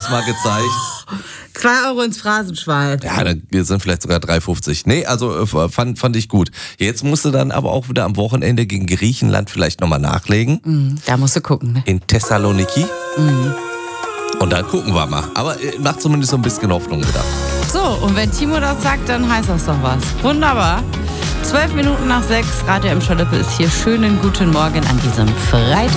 mal gezeigt. 2 Euro ins Phrasenschwein. Ja, da sind vielleicht sogar 3,50. Nee, also fand ich gut. Jetzt musst du dann aber auch wieder am Wochenende gegen Griechenland vielleicht nochmal nachlegen. Da musst du gucken, ne? In Thessaloniki. Und dann gucken wir mal. Aber macht zumindest so ein bisschen Hoffnung wieder. So, und wenn Timo das sagt, dann heißt das doch was. Wunderbar. 12 Minuten nach 6, Radio Emscher-Lippe ist hier. Schönen guten Morgen an diesem Freitag.